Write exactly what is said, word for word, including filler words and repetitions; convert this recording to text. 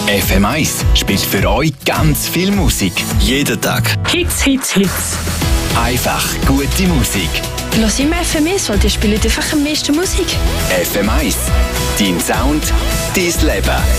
F M eins spielt für euch ganz viel Musik. Jeden Tag. Hits, Hits, Hits. Einfach gute Musik. Lass immer F M eins, weil die spielen einfach am meisten Musik. F M eins. Dein Sound, dein Leben.